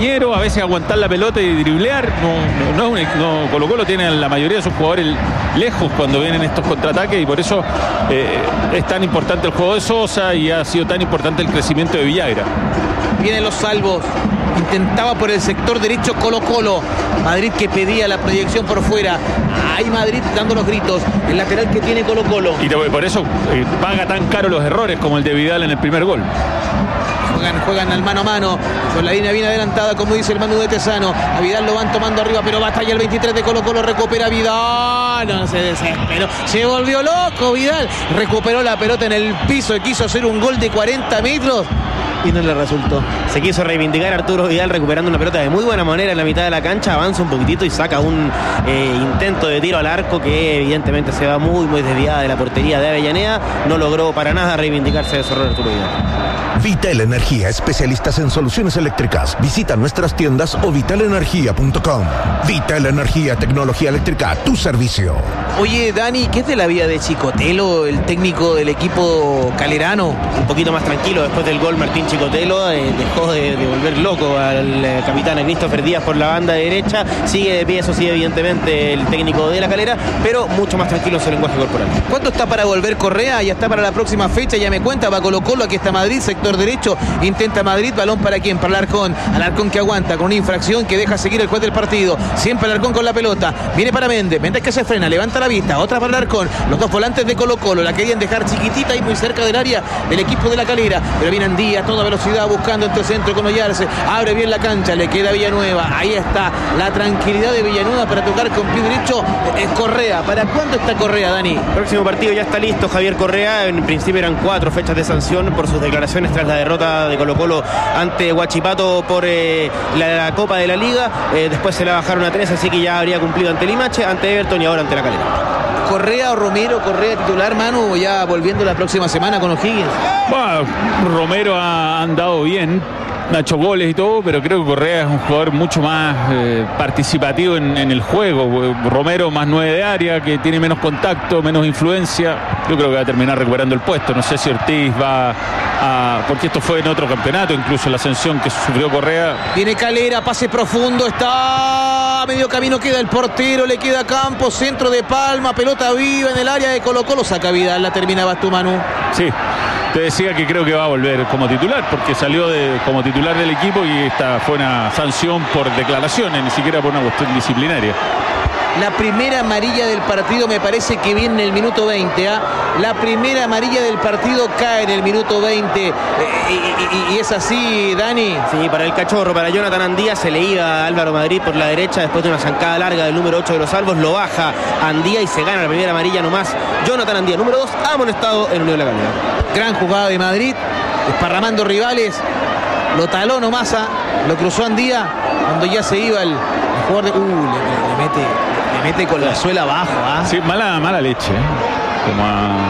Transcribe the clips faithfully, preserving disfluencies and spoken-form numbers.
compañero, a veces aguantar la pelota y driblear. No, no, no, no, Colo Colo tiene a la mayoría de sus jugadores lejos cuando vienen estos contraataques y por eso eh, es tan importante el juego de Sosa y ha sido tan importante el crecimiento de Villagra. Vienen los salvos. Intentaba por el sector derecho Colo Colo. Madrid que pedía la proyección por fuera. Ahí Madrid dando los gritos. El lateral que tiene Colo Colo. Y por eso eh, paga tan caro los errores como el de Vidal en el primer gol. Juegan, juegan al mano a mano, con la línea bien adelantada, como dice el Manu de Tesano. A Vidal lo van tomando arriba, pero batalla el veintitrés de Colo Colo, recupera Vidal. No se desesperó, se volvió loco Vidal. Recuperó la pelota en el piso y quiso hacer un gol de cuarenta metros. Y no le resultó. Se quiso reivindicar Arturo Vidal recuperando una pelota de muy buena manera en la mitad de la cancha, avanza un poquitito y saca un eh, intento de tiro al arco que evidentemente se va muy muy desviada de la portería de Avellaneda. No logró para nada reivindicarse de su error Arturo Vidal. Vital Energía, especialistas en soluciones eléctricas. Visita nuestras tiendas o vital energía punto com. Vital Energía, tecnología eléctrica a tu servicio. Oye, Dani, ¿qué es de la vida de Chicotelo, el técnico del equipo calerano? Un poquito más tranquilo después del gol Martín Chicotelo, eh, dejó de, de volver loco al eh, capitán Christopher Díaz por la banda derecha. Sigue de pie, eso sí, evidentemente, el técnico de la Calera, pero mucho más tranquilo en su lenguaje corporal. ¿Cuánto está para volver Correa? Ya está para la próxima fecha, ya me cuenta, va Colo Colo, aquí está Madrid, sector derecho, intenta Madrid, balón para quién, para Alarcón, Alarcón que aguanta con una infracción que deja seguir el juez del partido, siempre Alarcón con la pelota, viene para Méndez, Méndez que se frena, levanta la vista, otra para Alarcón, los dos volantes de Colo Colo, la querían dejar chiquitita y muy cerca del área del equipo de la Calera, pero viene Andía a toda velocidad buscando entre centro con Ollarse, abre bien la cancha, le queda Villanueva, ahí está la tranquilidad de Villanueva para tocar con pie derecho, es Correa. ¿Para cuándo está Correa, Dani? Próximo partido ya está listo Javier Correa, en principio eran cuatro fechas de sanción por sus declaraciones tras la derrota de Colo Colo ante Huachipato por eh, la, la Copa de la Liga, eh, después se la bajaron a tres, así que ya habría cumplido ante Limache, ante Everton y ahora ante la Calera. Correa o Romero, Correa titular, Manu, ya volviendo la próxima semana con O'Higgins. Bueno, Romero ha andado bien, ha hecho goles y todo, pero creo que Correa es un jugador mucho más eh, participativo en, en el juego. Romero más nueve de área, que tiene menos contacto, menos influencia. Yo creo que va a terminar recuperando el puesto. No sé si Ortiz va a... porque esto fue en otro campeonato, incluso la ascensión que sufrió Correa. Viene Calera, pase profundo, está a medio camino, queda el portero, le queda Campos, centro de Palma, pelota viva en el área de Colo Colo, saca Vidal, la terminabas tú, Manu. Sí. Te decía que creo que va a volver como titular, porque salió de, como titular del equipo y esta fue una sanción por declaraciones, ni siquiera por una cuestión disciplinaria. La primera amarilla del partido me parece que viene en el minuto veinte. ¿eh? La primera amarilla del partido cae en el minuto veinte. Eh, y, y, y es así, Dani. Sí, para el cachorro, para Jonathan Andía, se le iba a Álvaro Madrid por la derecha después de una zancada larga del número ocho de los Salvos. Lo baja Andía y se gana la primera amarilla nomás. Jonathan Andía, número dos, amonestado en Unión de la Calera. Gran jugada de Madrid, desparramando rivales. Lo taló nomás, a, lo cruzó Andía cuando ya se iba el, el jugador de... Uh, le, le mete... mete con la suela abajo, ¿ah? Sí, mala, mala leche, ¿eh? Como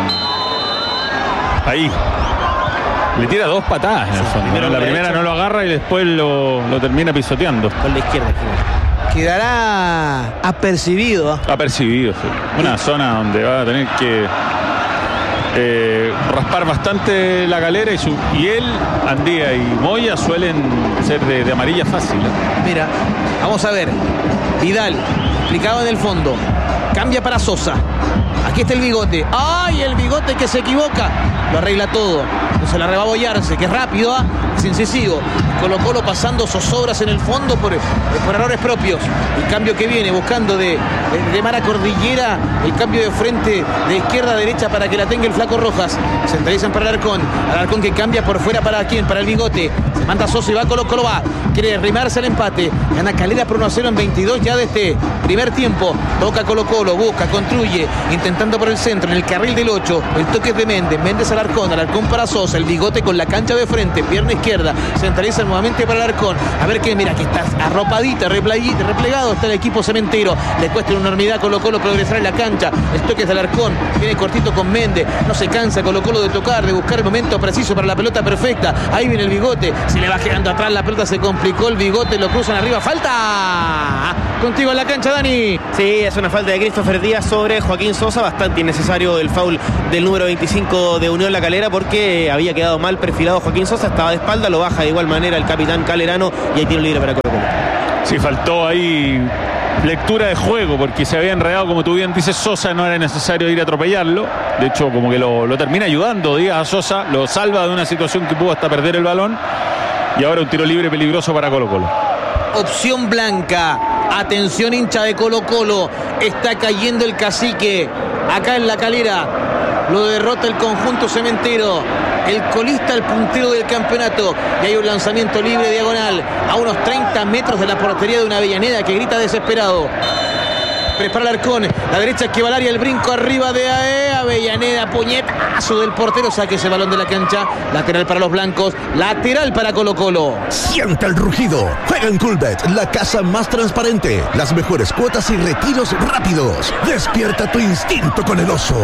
a... ahí. Le tira dos patadas en el fondo. Primero la, la primera derecha. No lo agarra y después lo, lo termina pisoteando. Con la izquierda. Quedará apercibido. Apercibido, sí. Una zona donde va a tener que eh, raspar bastante la Calera y, su, y él, Andía y Moya suelen ser de, de amarilla fácil. ¿eh? Mira, vamos a ver. Vidal, explicado en el fondo. Cambia para Sosa. Aquí está el Bigote. ¡Ay, el Bigote que se equivoca! Lo arregla todo. No se la reba Boyarse, que es rápido, ¿ah? Es incisivo. Colo Colo pasando zozobras en el fondo por, por errores propios. El cambio que viene buscando de, de, de Mara Cordillera. El cambio de frente de izquierda a derecha para que la tenga el Flaco Rojas. Centralizan para Alarcón. Alarcón que cambia por fuera para quién, para el Bigote. Se manda Sosa y va Colo Colo, va. Quiere rimarse al empate. Gana Calera por uno a cero en veintidós ya de este primer tiempo. Toca Colo Colo, busca, construye. Intentando por el centro, en el carril del ocho. El toque es de Méndez. Méndez Alarcón. Alarcón para Sosa. El Bigote con la cancha de frente. Pierna izquierda. Centraliza nuevamente para Alarcón. A ver que, mira, que está arropadita, replegado. Está el equipo cementero. Le cuesta una enormidad Colo Colo progresar en la cancha. El toque es de Alarcón. Viene cortito con Méndez. No se cansa Colo Colo de tocar, de buscar el momento preciso para la pelota perfecta. Ahí viene el Bigote. Se le va quedando atrás. La pelota se complicó. El Bigote lo cruzan arriba. ¡Falta! Contigo en la cancha, Dani. Sí, es una falta de Christopher Díaz sobre Joaquín Sosa. Bastante innecesario el foul del número veinticinco de Unión La Calera, porque había quedado mal perfilado Joaquín Sosa. Estaba de espalda, lo baja de igual manera el capitán Calerano y hay tiro libre para Colo Colo. Sí, faltó ahí lectura de juego, porque se había enredado, como tú bien dices, Sosa. No era necesario ir a atropellarlo. De hecho, como que lo, lo termina ayudando Díaz a Sosa, lo salva de una situación que pudo hasta perder el balón. Y ahora un tiro libre peligroso para Colo Colo. Opción blanca. Atención, hincha de Colo Colo. Está cayendo el cacique. Acá en La Calera. Lo derrota el conjunto cementero. El colista, el puntero del campeonato. Y hay un lanzamiento libre diagonal a unos treinta metros de la portería de una Avellaneda que grita desesperado. Prepara el Arcón, la derecha Esquivalaria, el brinco arriba de Ae, Avellaneda, puñetazo del portero, saque ese balón de la cancha, lateral para los blancos, lateral para Colo Colo. Sienta el rugido, juega en Coolbet, la casa más transparente, las mejores cuotas y retiros rápidos. Despierta tu instinto con el oso.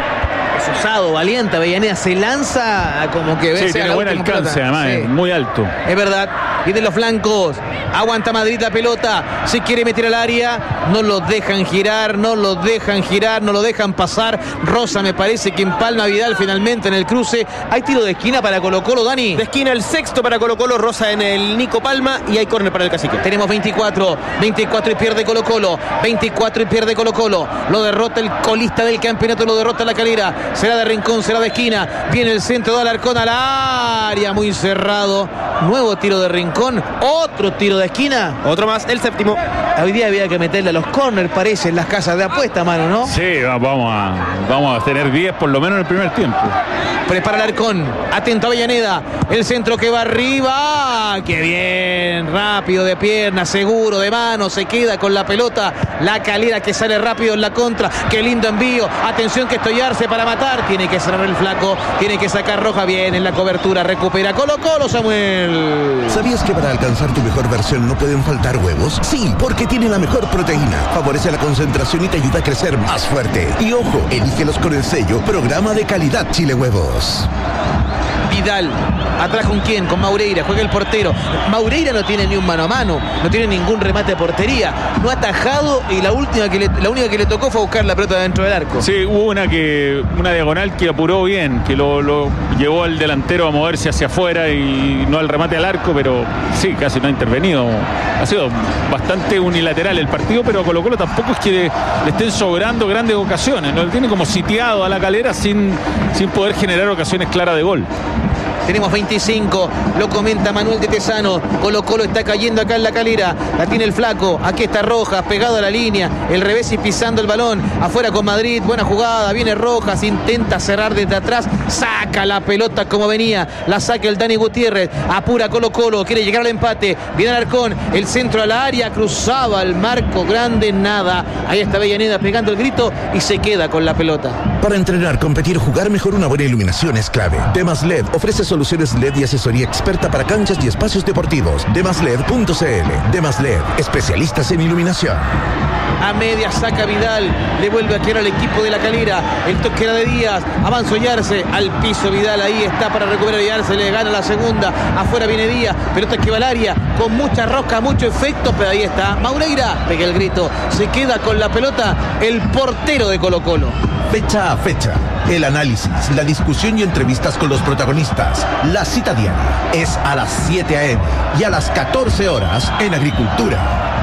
Es osado, valiente, Avellaneda se lanza como que ve. Sí, tiene buen alcance, pelota. Además, sí. Muy alto. Es verdad. Y de los flancos, aguanta Madrid la pelota, se quiere meter al área, no lo dejan girar, no lo dejan girar, no lo dejan pasar. Rosa me parece que empalma a Vidal finalmente en el cruce. Hay tiro de esquina para Colo Colo, Dani. De esquina el sexto para Colo Colo, Rosa en el Nico Palma y hay córner para el cacique. Tenemos veinticuatro, veinticuatro y pierde Colo Colo, veinticuatro y pierde Colo Colo. Lo derrota el colista del campeonato, lo derrota La Calera. Será de rincón, será de esquina. Viene el centro de Alarcón al área, muy cerrado. Nuevo tiro de rincón, otro tiro de esquina. Otro más, el séptimo. Hoy día había que meterle a los corners, parece, en las casas de apuesta, mano, ¿no? Sí, vamos a, vamos a tener diez por lo menos en el primer tiempo. Prepara el Arcón, atento a Avellaneda. El centro que va arriba. ¡Qué bien! Rápido de pierna, seguro de mano, se queda con la pelota. La Calera que sale rápido en la contra. ¡Qué lindo envío! Atención que Estoyarse para matar. Tiene que cerrar el flaco, tiene que sacar Roja bien en la cobertura. Recupera Colo Colo, Samuel. ¿Sabías que para alcanzar tu mejor versión no pueden faltar huevos? Sí, porque tiene la mejor proteína, favorece la concentración y te ayuda a crecer más fuerte. Y ojo, elígelos con el sello Programa de Calidad Chile Huevos. Vidal, atrás con quién, con Maureira, juega el portero. Maureira no tiene ni un mano a mano, no tiene ningún remate de portería, no ha atajado y la última que le, la única que le tocó fue buscar la pelota dentro del arco. Sí, hubo una que una diagonal que apuró bien, que lo, lo llevó al delantero a moverse hacia afuera y no al remate al arco, pero sí, casi no ha intervenido. Ha sido bastante unilateral el partido, pero a Colo Colo tampoco es que le, le estén sobrando grandes ocasiones, ¿no? Tiene como sitiado a La Calera sin, sin poder generar ocasiones claras de gol. Tenemos veinticinco, lo comenta Manuel de Tesano. Colo Colo está cayendo acá en La Calera. La tiene el flaco, aquí está Rojas, pegado a la línea. El revés y pisando el balón. Afuera con Madrid, buena jugada. Viene Rojas, intenta cerrar desde atrás. Saca la pelota como venía. La saca el Dani Gutiérrez. Apura Colo Colo, quiere llegar al empate. Viene Alarcón, el centro a la área. Cruzaba el marco grande, nada. Ahí está Avellaneda pegando el grito y se queda con la pelota. Para entrenar, competir, jugar mejor, una buena iluminación es clave. Demas L E D ofrece soluciones L E D y asesoría experta para canchas y espacios deportivos. demas led punto c l. Demas L E D, especialistas en iluminación. A media saca Vidal, le vuelve a quedar al equipo de La Calera. El toque era de Díaz, avanza Yarse, al piso Vidal, ahí está para recuperar Yarse, le gana la segunda. Afuera viene Díaz, pelota Esquivalaria, con mucha rosca, mucho efecto, pero ahí está Maureira, pega el grito, se queda con la pelota el portero de Colo Colo. Fecha a fecha, el análisis, la discusión y entrevistas con los protagonistas. La cita diaria es a las siete a eme y a las catorce horas en Agricultura.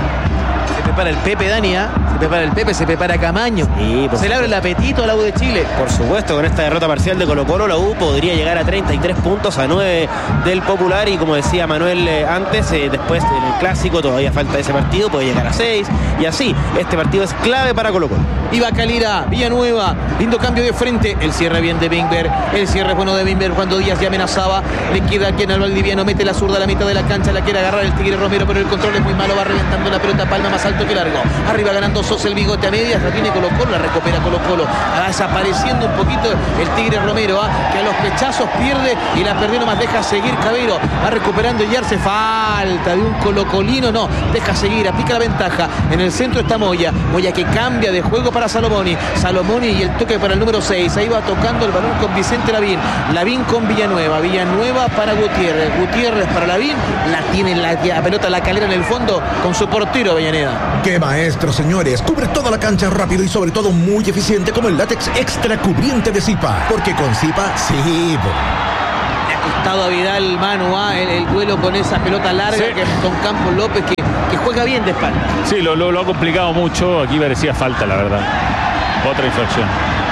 Se prepara el Pepe, Dania, se prepara el Pepe, se prepara Camaño. Sí, se le abre el apetito a la U de Chile. Por supuesto, con esta derrota parcial de Colo Colo, la U podría llegar a treinta y tres puntos, a nueve del Popular. Y como decía Manuel eh, antes, eh, después en el Clásico todavía falta ese partido, puede llegar a seis. Y así, este partido es clave para Colo Colo. Iba Calera, Villanueva, lindo cambio de frente. El cierre bien de Bingber, el cierre bueno de Bingber cuando Díaz ya amenazaba. Le queda aquí en el Valdiviano, mete la zurda a la mitad de la cancha, la quiere agarrar el Tigre Romero, pero el control es muy malo, va reventando la pelota, Palma más alto que largo. Arriba ganando Sosa, el bigote a medias, la tiene Colo Colo, la recupera Colo Colo. Va desapareciendo un poquito el Tigre Romero, ¿eh? Que a los pechazos pierde y la perdió, nomás deja seguir Cabero. Va recuperando Yarse, falta de un colocolino, no, deja seguir, aplica la ventaja. En el centro está Moya, Moya que cambia de juego para Salomoni, Salomoni y el toque para el número seis, ahí va tocando el balón con Vicente Lavín, Lavín con Villanueva, Villanueva para Gutiérrez, Gutiérrez para Lavín, la tiene la, la pelota La Calera en el fondo con su portero Avellaneda. ¡Qué maestro, señores! Cubre toda la cancha rápido y sobre todo muy eficiente como el látex extra cubriente de Zipa. Porque con Zipa, sí. Le ha costado a Vidal, Manu, ¿ah? el, el duelo con esa pelota larga, sí, que con Campos López, que, que juega bien de espalda. Sí, lo, lo, lo ha complicado mucho. Aquí merecía falta, la verdad. Otra infracción.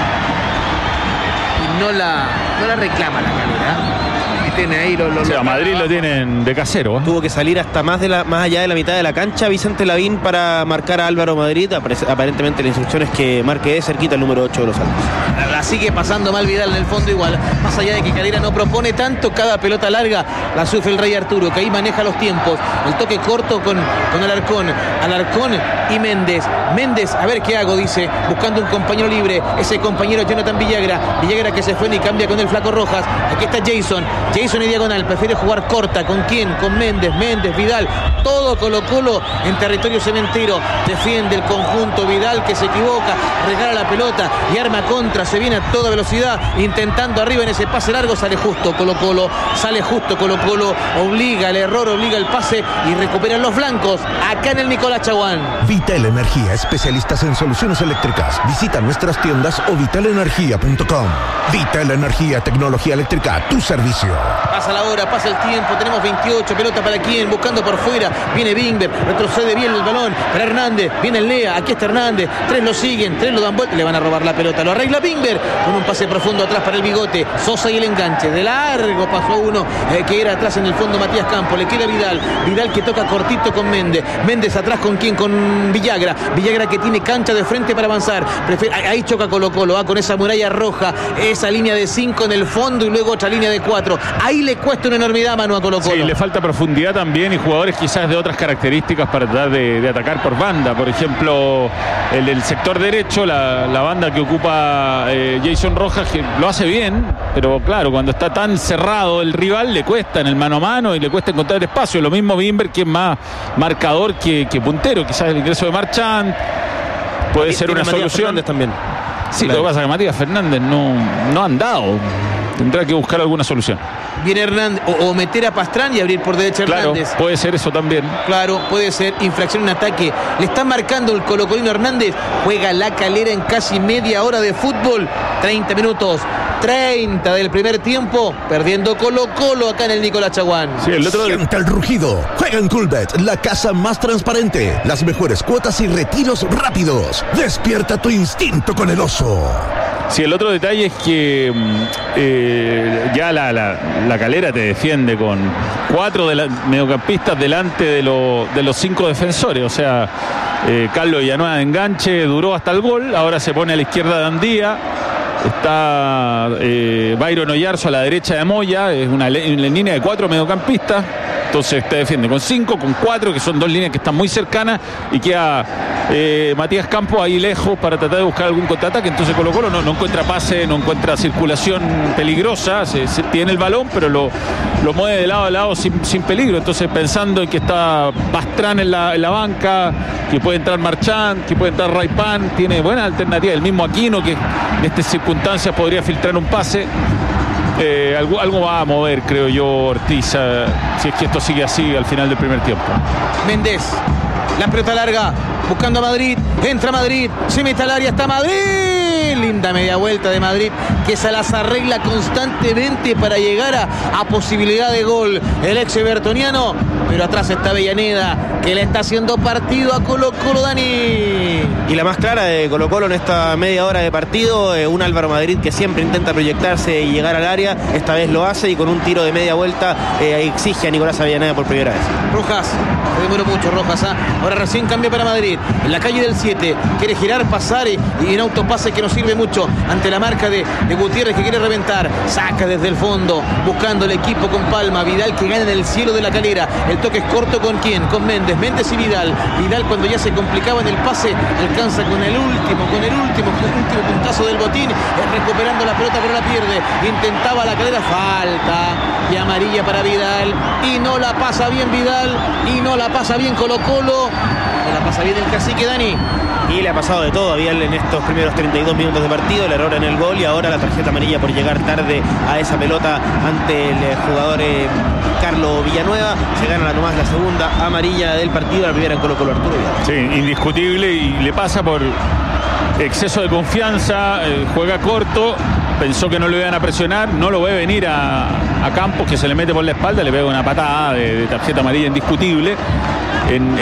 Y no la, no la reclama la Calera. Tiene ahí lo, lo, o sea, lo Madrid abajo. Lo tienen de casero, ¿eh? Tuvo que salir hasta más de la más allá de la mitad de la cancha Vicente Lavín para marcar a Álvaro Madrid. Aparentemente la instrucción es que marque de cerquita el número ocho de los Altos. La sigue pasando mal Vidal en el fondo igual. Más allá de que Calera no propone tanto, cada pelota larga la sufre el Rey Arturo, que ahí maneja los tiempos. El toque corto con, con Alarcón. Alarcón y Méndez. Méndez, a ver qué hago, dice, buscando un compañero libre. Ese compañero Jonathan Villagra. Villagra que se fue y cambia con el Flaco Rojas. Aquí está Jason. Jason y diagonal, prefiere jugar corta. ¿Con quién? Con Méndez, Méndez, Vidal. Todo Colo Colo en territorio cementero. Defiende el conjunto Vidal, que se equivoca, regala la pelota y arma contra. Se viene a toda velocidad, intentando arriba en ese pase largo. Sale justo Colo Colo, sale justo Colo Colo. Obliga el error, obliga el pase y recuperan los blancos acá en el Nicolás Chaguán. Vital Energía, especialistas en soluciones eléctricas. Visita nuestras tiendas o vital energía punto com. Vital Energía, tecnología eléctrica a tu servicio. Pasa la hora, pasa el tiempo, tenemos veintiocho, pelota para quién, buscando por fuera, viene Bingber, retrocede bien el balón para Hernández, viene el Lea, aquí está Hernández, tres lo siguen, tres lo dan vuelta, le van a robar la pelota, lo arregla Bingber, con un pase profundo atrás para el Bigote, Sosa y el enganche, de largo pasó uno, eh, que era atrás en el fondo Matías Campos, le queda Vidal, Vidal que toca cortito con Méndez, Méndez atrás con quién, con Villagra, Villagra que tiene cancha de frente para avanzar, Prefiere, ahí choca Colo Colo, ¿ah? Con esa muralla roja, esa línea de cinco en el fondo y luego otra línea de cuatro, ahí le cuesta una enormidad, Manu, a Colo Colo. Sí, le falta profundidad también y jugadores quizás de otras características para tratar de, de atacar por banda. Por ejemplo, el del sector derecho, la, la banda que ocupa eh, Jason Rojas, que lo hace bien, pero claro, cuando está tan cerrado el rival, le cuesta en el mano a mano y le cuesta encontrar espacio. Lo mismo Bimber, que es más marcador que, que puntero. Quizás el ingreso de Marchand puede ser una Matías solución. Fernández también. Sí, claro. Lo que pasa es que Matías Fernández no, no ha andado. Tendrá que buscar alguna solución. Viene Hernández, o, o meter a Pastrán y abrir por derecha Hernández. Claro, puede ser eso también. Claro, puede ser infracción en ataque. Le está marcando el colocolino Hernández. Juega la Calera en casi media hora de fútbol. treinta minutos. treinta del primer tiempo. Perdiendo Colo Colo acá en el Nicolás Chaguán. Sí, el otro... Sienta el rugido. Juega en Coolbet, la casa más transparente. Las mejores cuotas y retiros rápidos. Despierta tu instinto con el oso. Sí, el otro detalle es que eh, ya la, la, la Calera te defiende con cuatro de la, mediocampistas delante de, lo, de los cinco defensores. O sea, eh, Carlos Villanueva de enganche, duró hasta el gol. Ahora se pone a la izquierda de Andía. Está eh, Byron Oyarzo a la derecha de Moya. Es una, una línea de cuatro mediocampistas. Entonces te defiende con cinco, con cuatro, que son dos líneas que están muy cercanas, y queda eh, Matías Campos ahí lejos para tratar de buscar algún contraataque. Entonces Colo Colo no, no encuentra pase, no encuentra circulación peligrosa, se, se tiene el balón, pero lo, lo mueve de lado a lado sin, sin peligro. Entonces pensando en que está Pastrán en la, en la banca, que puede entrar Marchand, que puede entrar Raipan, tiene buena alternativa. El mismo Aquino, que en estas circunstancias podría filtrar un pase. Eh, algo, algo va a mover, creo yo, Ortiz, eh, si es que esto sigue así al final del primer tiempo. Méndez, la pelota larga, buscando a Madrid, entra Madrid, se mete al área, está Madrid, linda media vuelta de Madrid, que se las arregla constantemente para llegar a, a posibilidad de gol, el ex evertoniano, pero atrás está Avellaneda, que le está haciendo partido a Colo Colo, Dani. Y la más clara de Colo Colo en esta media hora de partido, eh, un Álvaro Madrid que siempre intenta proyectarse y llegar al área, esta vez lo hace y con un tiro de media vuelta eh, exige a Nicolás Avellaneda por primera vez. Rojas, se demoró mucho Rojas, ¿eh? Ahora recién cambia para Madrid, en la calle del siete, quiere girar, pasar y, y en autopase que no sirve mucho ante la marca de, de Gutiérrez, que quiere reventar, saca desde el fondo, buscando el equipo con Palma, Vidal que gana en el cielo de la Calera, el toque es corto con quién, con Méndez, Méndez y Vidal, Vidal cuando ya se complicaba en el pase, alcanza con el último, con el último, con el último puntazo del botín, eh, recuperando la pelota pero la pierde, intentaba la Calera, falta y amarilla para Vidal, y no la pasa bien Vidal, y no la pasa bien Colo Colo. Se la pasa bien el cacique, Dani. Y le ha pasado de todo a Vial en estos primeros treinta y dos minutos de partido, el error en el gol y ahora la tarjeta amarilla por llegar tarde a esa pelota ante el jugador eh, Carlos Villanueva. Se gana nomás la segunda amarilla del partido, la primera en Colo Colo Arturo Vidal. Sí, indiscutible, y le pasa por exceso de confianza, eh, juega corto, pensó que no lo iban a presionar, no lo ve venir a, a Campos, que se le mete por la espalda, le pega una patada de, de tarjeta amarilla indiscutible. En,